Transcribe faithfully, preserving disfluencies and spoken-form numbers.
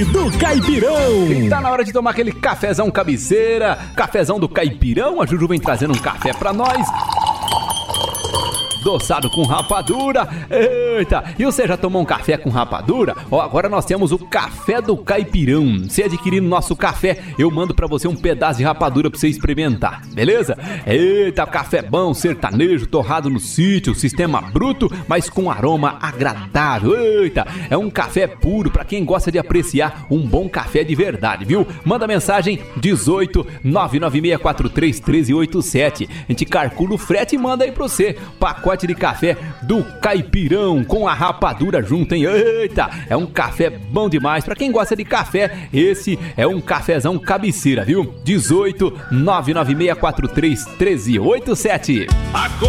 tarde do Caipirão. E tá na hora de tomar aquele cafezão cabeceira, cafezão do Caipirão. A Juju vem trazendo um café pra nós, adoçado com rapadura. Eita, e você já tomou um café com rapadura? Ó, agora nós temos o café do Caipirão. Se adquirir nosso café, eu mando pra você um pedaço de rapadura pra você experimentar, beleza? Eita, café bom, sertanejo, torrado no sítio, sistema bruto, mas com aroma agradável. Eita, é um café puro pra quem gosta de apreciar um bom café de verdade, viu? Manda mensagem dezoito, nove nove seis quatro três, um três oito sete. A gente calcula o frete e manda aí pra você. Pacote de café do Caipirão com a rapadura junto, hein? Eita, é um café bom demais. Pra quem gosta de café, esse é um cafezão cabeceira, viu? dezoito, nove nove seis quatro três, um três oito sete.